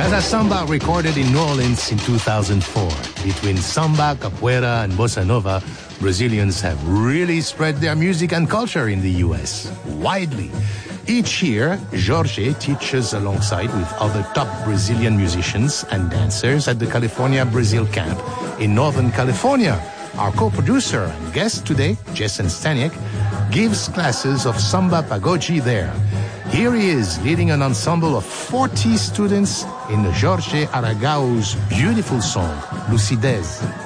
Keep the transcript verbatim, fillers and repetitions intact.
Casa Samba recorded in New Orleans in two thousand four. Between samba, capoeira, and bossa nova, Brazilians have really spread their music and culture in the U S widely. Each year, Jorge teaches alongside with other top Brazilian musicians and dancers at the California Brazil camp in Northern California. Our co-producer and guest today, Jason Staniek, gives classes of samba pagode there. Here he is, leading an ensemble of forty students in Jorge Aragao's beautiful song, Lucidez.